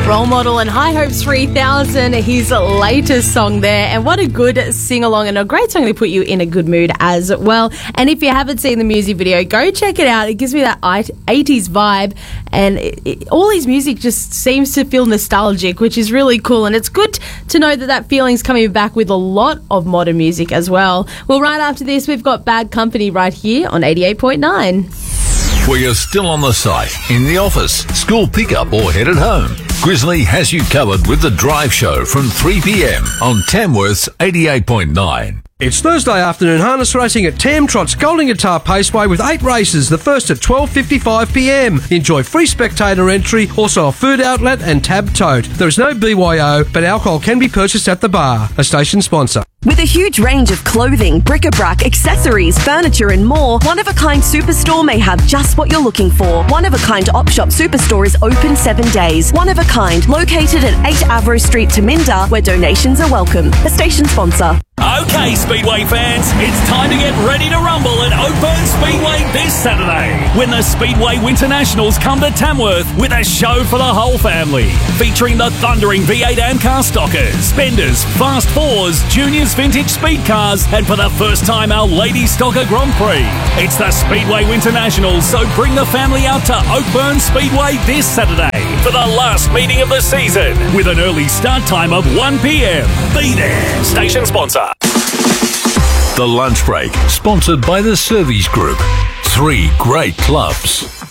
Role Model and High Hopes 3000, his latest song there. And what a good sing-along and a great song to put you in a good mood as well. And if you haven't seen the music video, go check it out. It gives me that 80s vibe. And all his music just seems to feel nostalgic, which is really cool. And it's good to know that that feeling's coming back with a lot of modern music as well. Well, right after this, we've got Bad Company right here on 88.9. Where you're still on the site, in the office, school pickup or headed home, Grizzly has you covered with The Drive Show from 3 p.m. on Tamworth's 88.9. It's Thursday afternoon harness racing at Tam Trot's Golden Guitar Paceway with 8 races, the first at 12:55 p.m. Enjoy free spectator entry, also a food outlet and tab tote. There is no BYO, but alcohol can be purchased at the bar. A station sponsor. With a huge range of clothing, bric-a-brac, accessories, furniture and more, One of a Kind Superstore may have just what you're looking for. One of a Kind Op Shop Superstore is open 7 days. One of a Kind, located at 8 Avro Street, Taminda, where donations are welcome. A station sponsor. Okay, Speedway fans, it's time to get ready to rumble at Oakburn Speedway this Saturday when the Speedway Winter Nationals come to Tamworth with a show for the whole family, featuring the thundering V8 Amcar Stockers, Spenders, Fast Fours, Juniors Vintage Speed Cars, and for the first time our Lady Stocker Grand Prix. It's the Speedway Winter Nationals, so bring the family out to Oakburn Speedway this Saturday for the last meeting of the season with an early start time of 1 p.m. Be there. Station sponsor. The Lunch Break, sponsored by the Service Group. 3 great clubs.